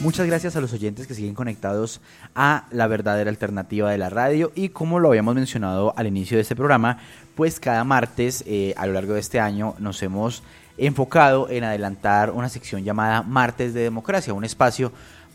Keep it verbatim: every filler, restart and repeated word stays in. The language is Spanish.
Muchas gracias a los oyentes que siguen conectados a La Verdadera Alternativa de la Radio, y como lo habíamos mencionado al inicio de este programa, pues cada martes eh, a lo largo de este año nos hemos enfocado en adelantar una sección llamada Martes de Democracia, un espacio